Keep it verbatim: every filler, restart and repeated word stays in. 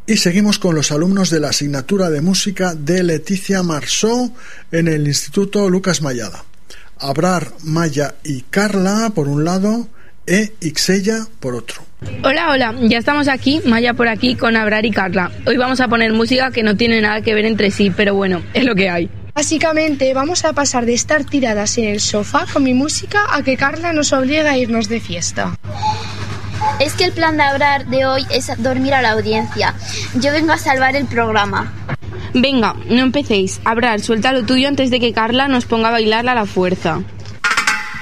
Y seguimos con los alumnos de la asignatura de música de Leticia Marsó en el Instituto Lucas Mayada. Abrar, Maya y Carla por un lado e Ixella por otro. Hola, hola, ya estamos aquí, Maya por aquí con Abrar y Carla. Hoy vamos a poner música que no tiene nada que ver entre sí, pero bueno, es lo que hay. Básicamente vamos a pasar de estar tiradas en el sofá con mi música a que Carla nos obligue a irnos de fiesta. Es que el plan de Abrar de hoy es dormir a la audiencia. Yo vengo a salvar el programa. Venga, no empecéis. Abrar, suelta lo tuyo antes de que Carla nos ponga a bailarla a la fuerza.